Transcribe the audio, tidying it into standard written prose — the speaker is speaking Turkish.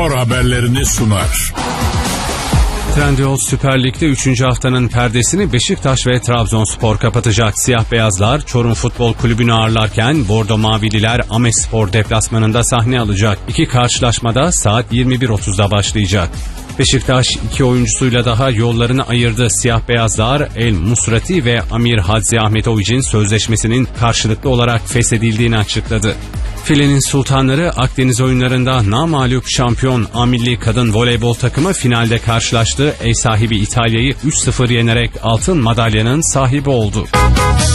haberlerini sunar. Trendyol Süper Lig'de 3. haftanın perdesini Beşiktaş ve Trabzonspor kapatacak. Siyah beyazlar Çorum Futbol Kulübü'nü ağırlarken Bordo Mavililer Amespor deplasmanında sahne alacak. İki karşılaşmada saat 21.30'da başlayacak. Beşiktaş 2 oyuncusuyla daha yollarını ayırdı. Siyah beyazlar El Musrati ve Amir Hadzi Ahmetovic'in sözleşmesinin karşılıklı olarak feshedildiğini açıkladı. Filenin sultanları Akdeniz oyunlarında namağlup şampiyon A Milli Kadın Voleybol takımı finalde karşılaştı. Ev sahibi İtalya'yı 3-0 yenerek altın madalyanın sahibi oldu.